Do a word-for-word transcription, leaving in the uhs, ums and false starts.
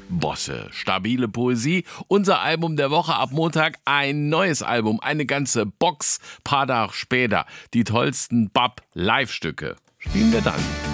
Bosse, stabile Poesie, unser Album der Woche ab Montag, ein neues Album, eine ganze Box, paar Tage später, die tollsten Bab-Live-Stücke. Spielen wir dann.